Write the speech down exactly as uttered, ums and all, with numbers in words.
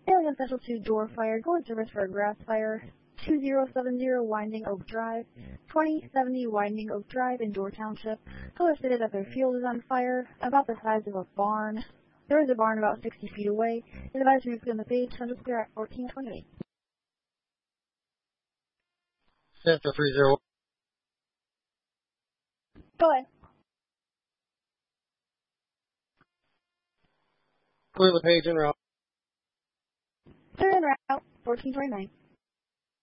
Alien Central two door fire. Go in service for a grass fire. two zero seven zero Winding Oak Drive. twenty seventy Winding Oak Drive in Door Township. Color stated that their field is on fire, about the size of a barn. There is a barn about sixty feet away. It advised me to put on the page, Central Square at fourteen twenty-eight. Central three zero. Go ahead. Clear the page en route. Clear en route, fourteen twenty-nine.